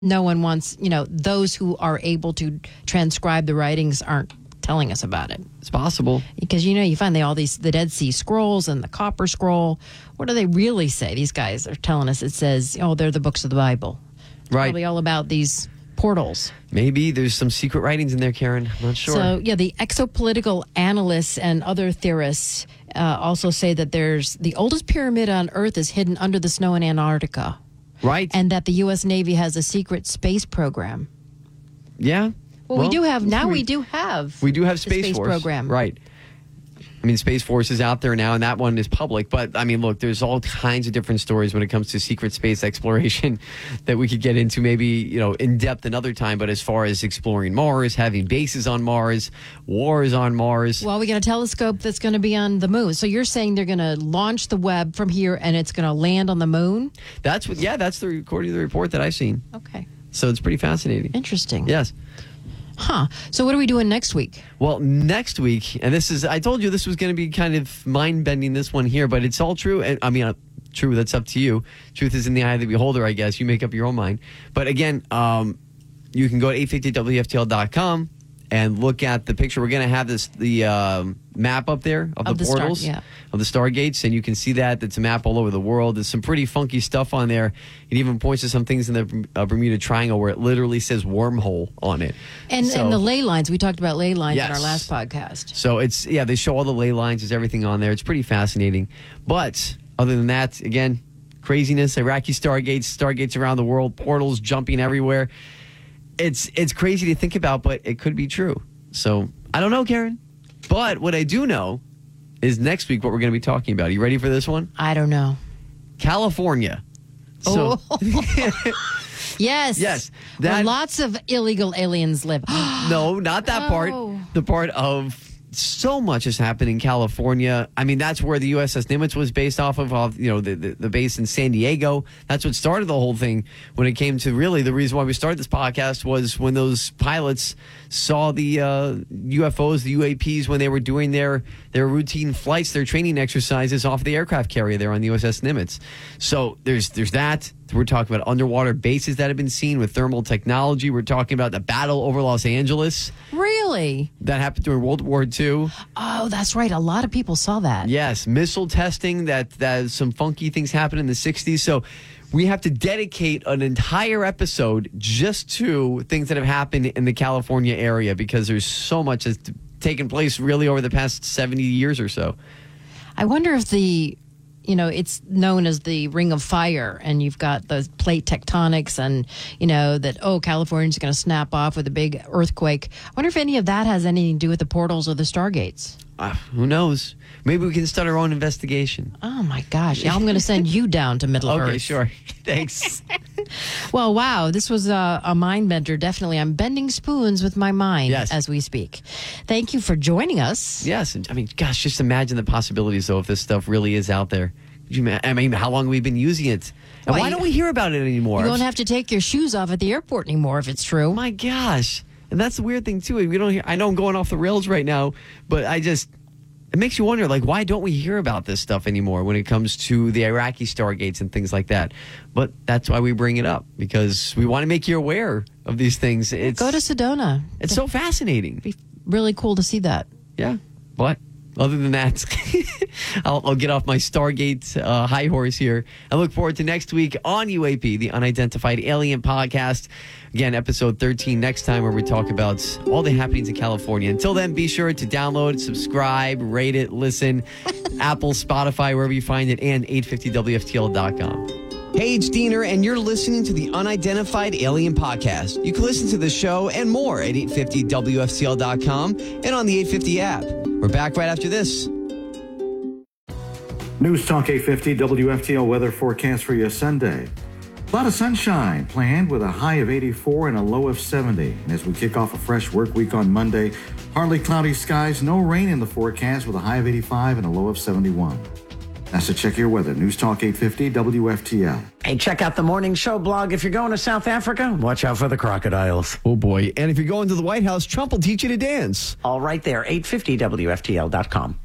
No one wants, those who are able to transcribe the writings aren't telling us about it. It's possible. Because, you find the Dead Sea Scrolls and the Copper Scroll. What do they really say? These guys are telling us it says, they're the books of the Bible. Right. Probably all about these portals. Maybe there's some secret writings in there, Karen. I'm not sure. So, the exopolitical analysts and other theorists also say that the oldest pyramid on Earth is hidden under the snow in Antarctica. Right. And that the U.S. Navy has a secret space program. Yeah. Well, we do have Space Force program. Right. I mean, Space Force is out there now, and that one is public. But, I mean, look, there's all kinds of different stories when it comes to secret space exploration that we could get into maybe, in depth another time. But as far as exploring Mars, having bases on Mars, wars on Mars. Well, we got a telescope that's going to be on the moon. So you're saying they're going to launch the Webb from here and it's going to land on the moon? That's according to the report that I've seen. Okay. So it's pretty fascinating. Interesting. Yes. Huh. So what are we doing next week? Well, next week, and I told you this was going to be kind of mind-bending, this one here, but it's all true. And I mean, true, that's up to you. Truth is in the eye of the beholder, I guess. You make up your own mind. But again, you can go to 850WFTL.com and look at the picture. We're going to have the map up there of the portals, of the Stargates, and you can see that. It's a map all over the world. There's some pretty funky stuff on there. It even points to some things in the Bermuda Triangle where it literally says wormhole on it. And the ley lines. We talked about ley lines in our last podcast. So they show all the ley lines. There's everything on there. It's pretty fascinating. But other than that, again, craziness, Iraqi Stargates around the world, portals jumping everywhere. It's crazy to think about, but it could be true. So I don't know, Karen. But what I do know is next week what we're going to be talking about. Are you ready for this one? I don't know. California. So, Yes. Yes. Where lots of illegal aliens live. No, not that part. The part of so much has happened in California. I mean, that's where the USS Nimitz was based off of, the base in San Diego. That's what started the whole thing when it came to really the reason why we started this podcast was when those pilots saw the UFOs, the UAPs, when they were doing their routine flights, their training exercises off the aircraft carrier there on the USS Nimitz. So there's that. We're talking about underwater bases that have been seen with thermal technology. We're talking about the battle over Los Angeles. Really? That happened during World War II. Oh, that's right. A lot of people saw that. Yes. Missile testing, that some funky things happened in the 60s. So we have to dedicate an entire episode just to things that have happened in the California area because there's so much that's taken place really over the past 70 years or so. I wonder if it's known as the Ring of Fire, and you've got the plate tectonics and, California's going to snap off with a big earthquake. I wonder if any of that has anything to do with the portals or the Stargates. Who knows? Maybe we can start our own investigation. Oh, my gosh. I'm going to send you down to Middle Earth. Okay, sure. Thanks. Well, wow. This was a mind bender. Definitely. I'm bending spoons with my mind as we speak. Thank you for joining us. Yes. I mean, gosh, just imagine the possibilities, though, if this stuff really is out there. I mean, how long have we been using it? And why don't we hear about it anymore? You don't have to take your shoes off at the airport anymore if it's true. My gosh. And that's the weird thing, too. We don't hear, I know I'm going off the rails right now, but it makes you wonder, why don't we hear about this stuff anymore when it comes to the Iraqi Stargates and things like that? But that's why we bring it up, because we want to make you aware of these things. Go to Sedona. It's so fascinating. It'd be really cool to see that. Yeah, but other than that, I'll get off my Stargate high horse here. I look forward to next week on UAP, the Unidentified Alien Podcast. Again, episode 13 next time, where we talk about all the happenings in California. Until then, be sure to download, subscribe, rate it, listen, Apple, Spotify, wherever you find it, and 850WFTL.com. Hey, it's Diener, and you're listening to the Unidentified Alien Podcast. You can listen to the show and more at 850WFTL.com and on the 850 app. We're back right after this. News Talk 850 WFTL weather forecast for you Sunday. A lot of sunshine planned with a high of 84 and a low of 70. And as we kick off a fresh work week on Monday, partly cloudy skies, no rain in the forecast with a high of 85 and a low of 71. That's a check your weather. News Talk 850 WFTL. Hey, check out the morning show blog. If you're going to South Africa, watch out for the crocodiles. Oh, boy. And if you're going to the White House, Trump will teach you to dance. All right there, 850WFTL.com.